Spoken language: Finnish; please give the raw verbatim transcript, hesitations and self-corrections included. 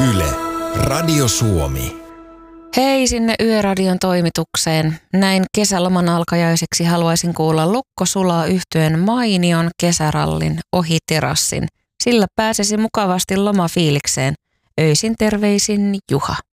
Yle, Radio Suomi. Hei sinne Yöradion toimitukseen. Näin kesäloman alkajaiseksi haluaisin kuulla Lukko sulaa -yhtyeen mainion kesärallin ohi terassin. Sillä pääsisi mukavasti lomafiilikseen. Öisin terveisin Juha.